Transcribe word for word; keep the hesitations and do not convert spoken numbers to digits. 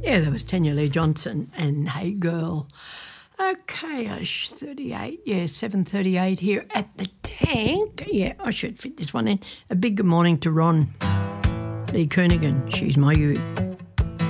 Yeah, there was Tanya Lee Johnson and Hey Girl. Okay, uh, thirty-eight, yeah, seven thirty-eight here at the Tank. Yeah, I should fit this one in. A big good morning to Ron Lee Kernaghan. She's my youth.